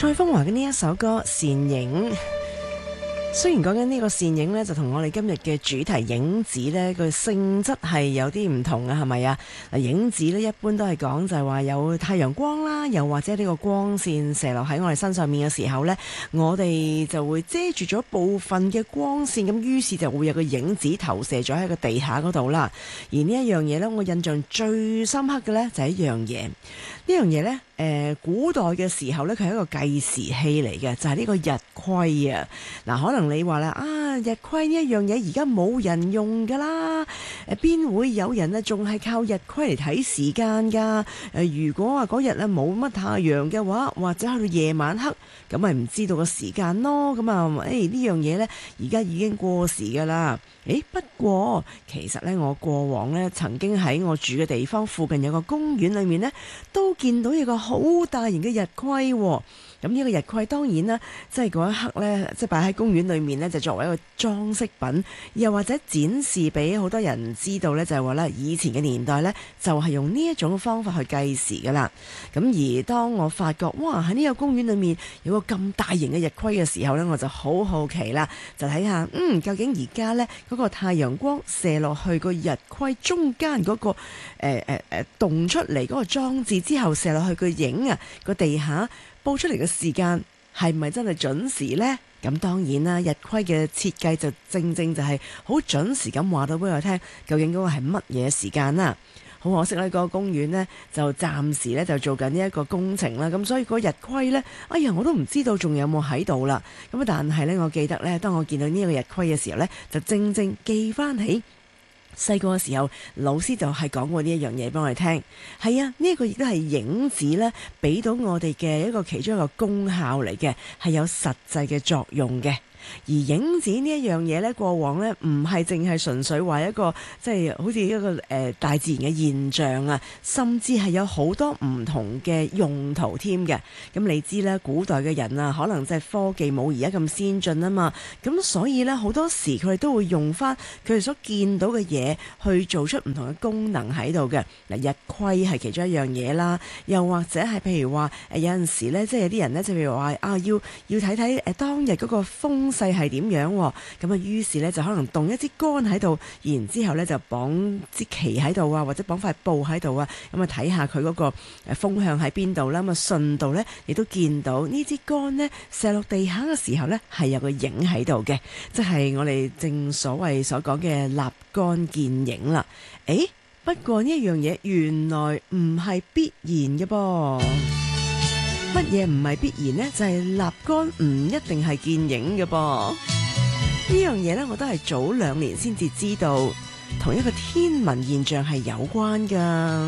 蔡楓華嘅呢一首歌《倩影》，雖然講緊呢個倩影呢，就同我哋今日嘅主題影子呢個性質係有啲唔同啊，係咪啊？嗱，影子呢一般都係講就係話有太陽光啦，又或者呢個光線射落喺我哋身上面嘅時候呢，我哋就會遮住咗部分嘅光線，咁於是就會有個影子投射咗喺個地下嗰度啦。而呢一樣嘢呢，我印象最深刻嘅呢，就係一樣嘢，呢樣嘢呢。古代嘅時候呢，佢係一個計時器嚟嘅，就係呢個日晷啊。嗱，可能你話啦，日晷呢一樣嘢而家冇人用噶啦，邊會有人仲係靠日晷嚟睇時間噶？如果話嗰日冇乜太陽嘅話，或者去到夜晚黑，咁咪唔知道個時間咯。咁啊，呢樣嘢呢，而家已經過時噶啦。不過其實呢，我過往呢曾經喺我住嘅地方附近有個公園裏面呢，都見到有個好大型嘅日晷喎。咁呢個日晷當然啦，即係嗰一刻呢，即係擺喺公園裏面呢，就作為一個裝飾品，又或者展示俾好多人知道呢，就係話呢，以前嘅年代呢，就係用呢一種方法去計時噶啦。咁而當我發覺哇，喺呢個公園裏面有個咁大型嘅日晷嘅時候呢，我就好好奇啦，就睇下究竟而家呢，嗰個太陽光射落去個日晷中間嗰個動出嚟嗰個裝置之後射落去個影啊，個地下報出嚟嘅時間係咪真係準時呢？咁當然啦，日晷嘅設計就正就係好準時咁話到俾我聽，究竟嗰個係乜嘢時間啦？好可惜呢，嗰個公園呢，就暫時呢就做緊呢一個工程啦，咁所以個日晷呢，我都唔知道仲有冇喺度啦。咁但係呢，我記得呢，當我見到呢個日晷嘅時候呢，就正記翻起細個嘅時候，老師就係講過呢一樣嘢俾我哋聽。係啊，呢個亦都係影子呢，俾到我哋嘅一個其中一個功效嚟嘅，係有實際嘅作用嘅。而影子呢一樣嘢呢，過往呢唔係淨係純粹話一個即係好似一個大自然嘅現象啊，甚至係有好多唔同嘅用途添嘅。咁你知啦，古代嘅人啊，可能即係科技冇而家咁先進啊嘛，咁所以呢，好多時佢哋都會用翻佢哋所見到嘅嘢去做出唔同嘅功能喺度嘅。嗱，日晷係其中一樣嘢啦，又或者係譬如話有陣時呢，即係有啲人呢，就譬如話要睇睇當日嗰個風勢係點樣喎？咁啊，於是咧就可能動一支杆喺度，然之後咧就綁支旗喺度啊，或者綁塊布喺度啊，咁啊睇下佢嗰個風向喺邊度啦。咁啊順道咧，亦都見到呢支杆呢射落地下嘅時候咧，係有個影喺度嘅，即係我哋正所謂所講嘅立竿見影啦。不過呢一樣嘢原來唔係必然嘅噃。乜嘢唔係必然呢？就係立竿唔一定係見影嘅噃。呢樣嘢呢，我都係早2年先至知道，同一個天文現象係有關噶。